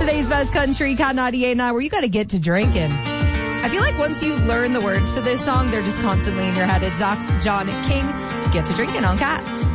today's best country, Cat 98.9, where you got to get to drinking. I feel like once you learn the words to this song, they're just constantly in your head. It's Zach, John King, Get to Drinking on Cat.